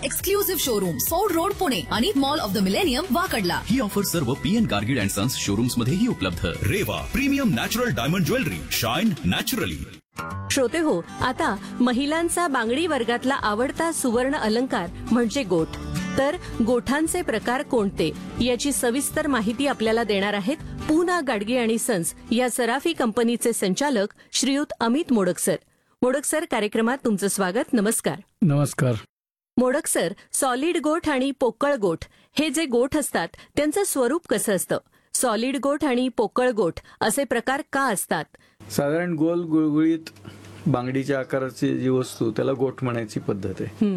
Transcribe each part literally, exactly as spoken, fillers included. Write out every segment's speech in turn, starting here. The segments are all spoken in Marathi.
एक्सक्लुझिव्ह शोरूम सौड रोड पुणे आणि mall of the millennium वाकडला. He offer सर्व P N गार्गिड and sons showrooms मध्येही उपलब्ध. Reva premium natural diamond jewellery, shine naturally. श्रोते हो, आता महिलांचा बांगडी वर्गातला आवडता सुवर्ण अलंकार म्हणजे गोठ. तर गोठांचे प्रकार कोणते याची सविस्तर माहिती आपल्याला देणार आहेत पूना गाडगे आणि सन्स या सराफी कंपनीचे संचालक श्रीयुत अमित मोडक सर. मोडक सर, कार्यक्रमात तुमचं स्वागत. नमस्कार. नमस्कार. मोडक सर, सॉलिड गोठ आणि पोकळ गोठ हे जे गोठ असतात त्यांचं स्वरूप कसं असतं? सॉलिड गोठ आणि पोकळ गोठ असे प्रकार का असतात? साधारण गोल गुळगुळीत बांगडीच्या आकाराची जी वस्तू त्याला गोठ म्हणायची पद्धत आहे.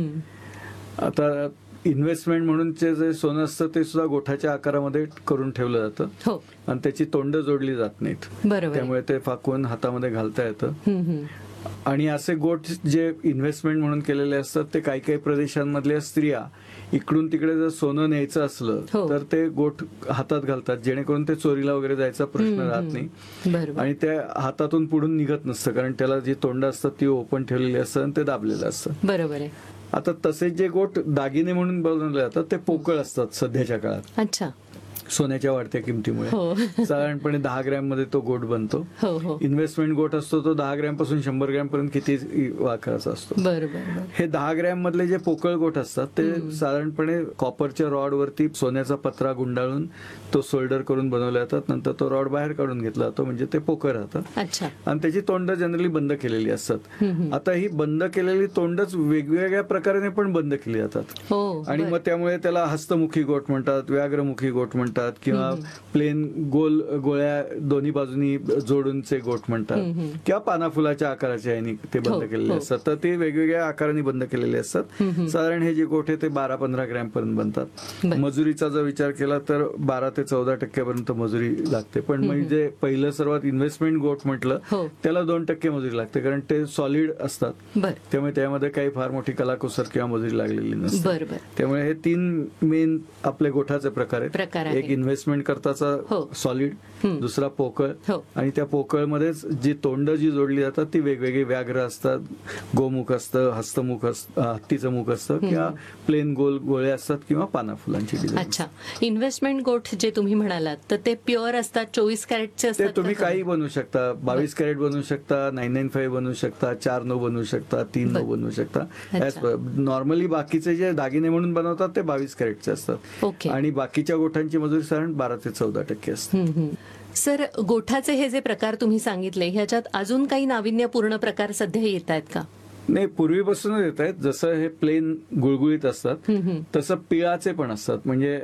आता इन्व्हेस्टमेंट म्हणून जे सोनं असतं ते सुद्धा गोठाच्या आकारामध्ये करून ठेवलं जातं आणि त्याची तोंड जोडली जात नाहीत, त्यामुळे ते फाकून हातामध्ये घालता येतं. आणि असे गोठ जे इन्व्हेस्टमेंट म्हणून केलेले असतात ते काही काही प्रदेशांमधल्या स्त्रिया इकडून तिकडे जर सोनं न्यायचं असलं तर ते गोठ हातात घालतात, जेणेकरून ते चोरीला वगैरे जायचा प्रश्न राहत नाही आणि त्या हातातून पुढून निघत नसतं, कारण त्याला जी तोंड असतात ती ओपन ठेवलेली असतात आणि ते दाबलेलं असतं. बरोबर आहे. आता तसे जे गोठ दागिने म्हणून बनवले जातात ते पोकळ असतात सध्याच्या काळात. अच्छा. सोन्याच्या वाढत्या किमतीमुळे साधारणपणे दहा ग्रॅम मध्ये तो गोठ बनतो. इन्व्हेस्टमेंट गोठ असतो तो दहा ग्रॅम पासून शंभर ग्रॅम पर्यंत किती आकाराचा असतो. हे दहा ग्रॅम मधले जे पोकळ गोठ असतात ते साधारणपणे कॉपरच्या रॉड वरती सोन्याचा पत्रा गुंडाळून तो सोल्डर करून बनवले जातात. नंतर तो रॉड बाहेर काढून घेतला जातो, म्हणजे ते पोकळ राहतात आणि त्याची तोंड जनरली बंद केलेली असतात. आता ही बंद केलेली तोंडच वेगवेगळ्या प्रकारे पण बंद केली जातात आणि मग त्यामुळे त्याला हस्तमुखी गोठ म्हणतात, व्याघ्रमुखी गोठ म्हणतात किंवा प्लेन गोल गोळ्या दोन्ही बाजूनी जोडूनचे गोठ म्हणतात किंवा पाना फुलाच्या आकाराचे आहे ते बंद केलेले असतात. तर ते वेगवेगळ्या आकाराने बंद केलेले असतात. साधारण हे जे गोठ आहे ते बारा पंधरा ग्रॅम पर्यंत बनतात. मजुरीचा जर विचार केला तर बारा ते चौदा टक्क्यापर्यंत मजुरी लागते. पण म्हणजे पहिलं सर्वात इन्व्हेस्टमेंट गोठ म्हटलं त्याला दोन टक्के मजुरी लागते, कारण ते सॉलिड असतात, त्यामुळे त्यामध्ये काही फार मोठी कलाकुसर किंवा मजुरी लागलेली नसते. त्यामुळे हे तीन मेन आपले गोठाचे प्रकार आहेत. एक इन्व्हेस्टमेंट करताचा सॉलिड, दुसरा पोकळ आणि त्या पोकळ मध्येच जी तोंड जी जोडली जातात ती वेगवेगळी व्याघ्र असतात, गोमुख असतं, हस्तमुख असतं, हत्तीचं मुख असतं किंवा प्लेन गोल गोळे असतात किंवा पाना फुलांची डिझाईन. अच्छा. इन्व्हेस्टमेंट गोठ जे तुम्ही म्हणालात तर ते प्युअर असतात, चोवीस कॅरेटचे असतात? ते तुम्ही काही बनवू शकता, बावीस कॅरेट बनवू शकता, नाईन नाईन फाईव्ह बनवू शकता, चार नऊ बनवू शकता, तीन नऊ बनवू शकता. नॉर्मली बाकीचे जे दागिने म्हणून बनवतात ते बावीस कॅरेटचे असतात आणि बाकीच्या गोठांची मजुरी साधारण बारा ते चौदा टक्के असते. सर, गोठाचे हे जे प्रकार तुम्ही सांगितले ह्याच्यात अजून काही नाविन्यपूर्ण प्रकार सध्या येत आहेत का? नाही, पूर्वीपासूनच येत आहेत. जसं हे प्लेन गुळगुळीत असतात तसं पिळाचे पण असतात, म्हणजे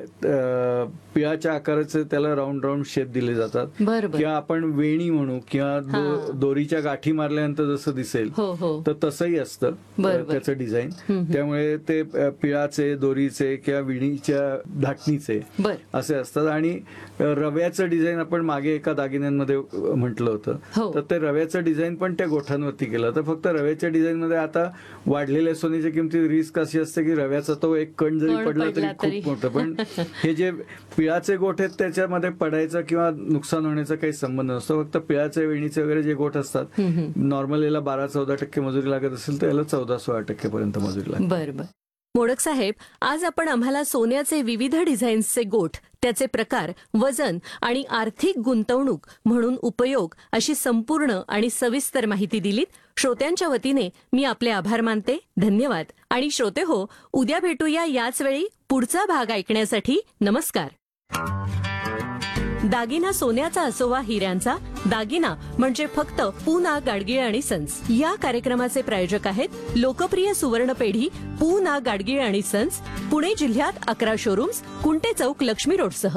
पिळाच्या आकाराचे त्याला राऊंड राऊंड शेप दिले जातात किंवा आपण वेणी म्हणू किंवा दोरीच्या गाठी मारल्यानंतर जसं दिसेल तर तसंही असतं त्याचं डिझाईन. त्यामुळे ते पिळाचे, दोरीचे किंवा विणीच्या धाटणीचे असे असतात. आणि रव्याचं डिझाईन आपण मागे एका दागिन्यांमध्ये म्हटलं होतं, तर ते रव्याचं डिझाईन पण त्या गोठांवरती केलं. तर फक्त रव्याच्या डिझाईन मध्ये आता वाढलेल्या सोन्याच्या किमतीत रिस्क अशी असते की रव्याचा तो एक कण जरी पडला तरी खूप मोठं, पण हे जे पिळाचे गोठ आहेत त्याच्यामध्ये पडायचा किंवा नुकसान होण्याचा काही संबंध नसतो. फक्त पिळाचे, वेणीचे वगैरे जे गोठ असतात नॉर्मल याला बारा चौदा टक्के मजुरी लागत असेल तर याला चौदा सोळा टक्के पर्यंत मजुरी लागते. बरोबर. मोडक साहेब, आज आपण आम्हाला सोन्याचे विविध डिझाईन्सचे गोठ, त्याचे प्रकार, वजन आणि आर्थिक गुंतवणूक म्हणून उपयोग अशी संपूर्ण आणि सविस्तर माहिती दिलीत. श्रोत्यांच्या वतीने मी आपले आभार मानते. धन्यवाद. आणि श्रोते हो, उद्या भेटूया याच वेळी पुढचा भाग ऐकण्यासाठी. नमस्कार. दागिना सोन्याचा असो वा हिऱ्यांचा, दागिना म्हणजे फक्त पूना गाडगीळ आणि सन्स. या कार्यक्रमाचे प्रायोजक आहेत लोकप्रिय सुवर्ण पेढी पूना गाडगीळ आणि सन्स, पुणे जिल्ह्यात अकरा शोरूम्स, कुंटे चौक, लक्ष्मी रोडसह.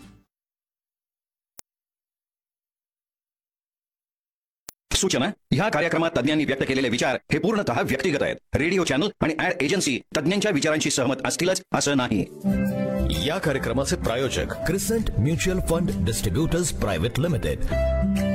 सूचना: ह्या कार्यक्रमात तज्ञांनी व्यक्त केलेले विचार हे पूर्णतः व्यक्तिगत आहेत. रेडिओ चॅनल आणि ऍड एजन्सी तज्ञांच्या विचारांशी सहमत असतीलच असं नाही. या कार्यक्रमाचे प्रायोजक crescent mutual fund distributors private limited.